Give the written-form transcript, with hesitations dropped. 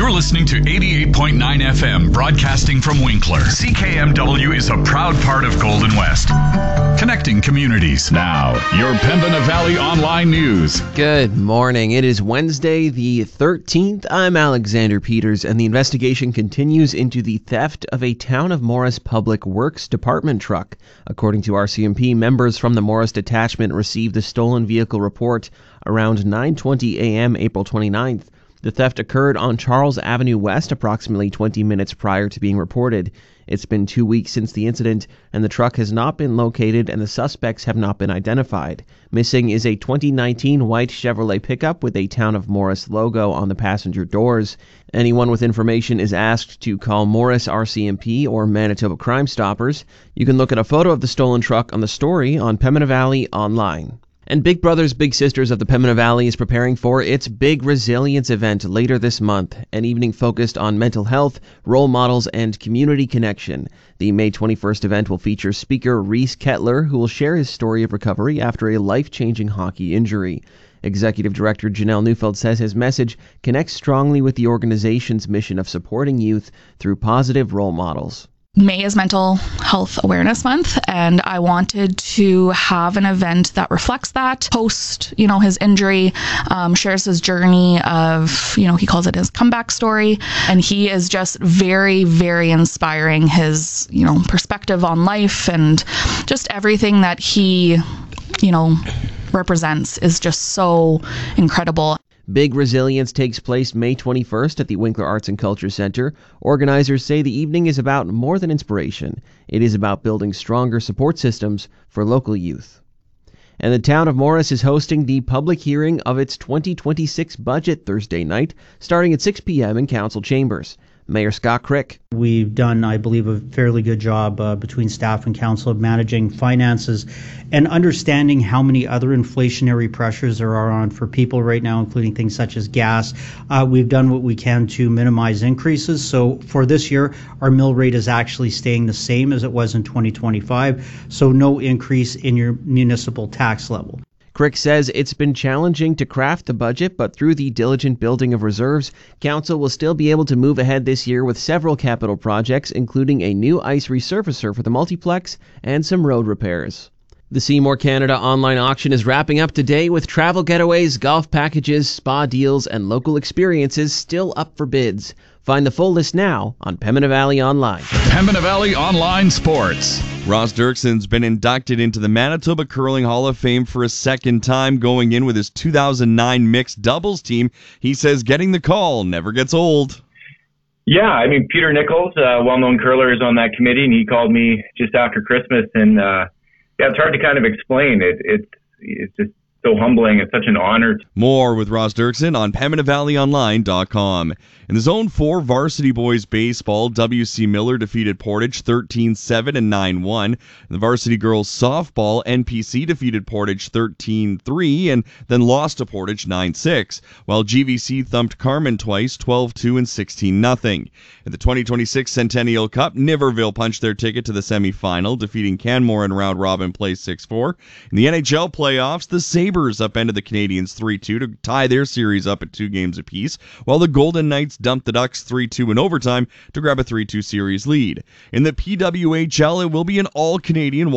You're listening to 88.9 FM, broadcasting from Winkler. CKMW is a proud part of Golden West, connecting communities. Now, your Pembina Valley Online News. Good morning. It is Wednesday, the 13th. I'm Alexander Peters, and the investigation continues into the theft of a Town of Morris Public Works Department truck. According to RCMP, members from the Morris Detachment received the stolen vehicle report around 9:20 a.m. April 29th. The theft occurred on Charles Avenue West approximately 20 minutes prior to being reported. It's been 2 weeks since the incident, and the truck has not been located and the suspects have not been identified. Missing is a 2019 white Chevrolet pickup with a Town of Morris logo on the passenger doors. Anyone with information is asked to call Morris RCMP or Manitoba Crime Stoppers. You can look at a photo of the stolen truck on the story on Pembina Valley Online. And Big Brothers Big Sisters of the Pembina Valley is preparing for its Big Resilience event later this month, an evening focused on mental health, role models, and community connection. The May 21st event will feature speaker Reese Kettler, who will share his story of recovery after a life-changing hockey injury. Executive Director Janelle Neufeld says his message connects strongly with the organization's mission of supporting youth through positive role models. May is Mental Health Awareness Month, and I wanted to have an event that reflects that. Post, his injury, shares his journey of, he calls it his comeback story, and he is just very, very inspiring. His, perspective on life and just everything that he, represents is just so incredible. Big Resilience takes place May 21st at the Winkler Arts and Culture Center. Organizers say the evening is about more than inspiration. It is about building stronger support systems for local youth. And the Town of Morris is hosting the public hearing of its 2026 budget Thursday night, starting at 6 p.m. in Council Chambers. Mayor Scott Crick. We've done, I believe, a fairly good job between staff and council of managing finances and understanding how many other inflationary pressures there are on for people right now, including things such as gas. We've done what we can to minimize increases. So for this year, our mill rate is actually staying the same as it was in 2025. So no increase in your municipal tax level. Crick says it's been challenging to craft the budget, but through the diligent building of reserves, Council will still be able to move ahead this year with several capital projects, including a new ice resurfacer for the multiplex and some road repairs. The Seymour Canada online auction is wrapping up today with travel getaways, golf packages, spa deals, and local experiences still up for bids. Find the full list now on Pembina Valley Online. Pembina Valley Online Sports. Ross Dirkson's been inducted into the Manitoba Curling Hall of Fame for a second time, going in with his 2009 mixed doubles team. He says getting the call never gets old. Yeah, Peter Nichols, a well-known curler, is on that committee, and he called me just after Christmas, and it's hard to kind of explain. It's just so humbling. It's such an honor. More with Ross Dirkson on PembinaValleyOnline.com. In the Zone 4 varsity boys baseball, W.C. Miller defeated Portage 13-7 and 9-1. In the varsity girls softball, NPC defeated Portage 13-3 and then lost to Portage 9-6, while GVC thumped Carmen twice 12-2 and 16-0. At the 2026 Centennial Cup, Niverville punched their ticket to the semifinal, defeating Canmore in round-robin play 6-4. In the NHL playoffs, the Sabres upended the Canadiens 3-2 to tie their series up at 2 games apiece, while the Golden Knights dumped the Ducks 3-2 in overtime to grab a 3-2 series lead. In the PWHL, it will be an all-Canadian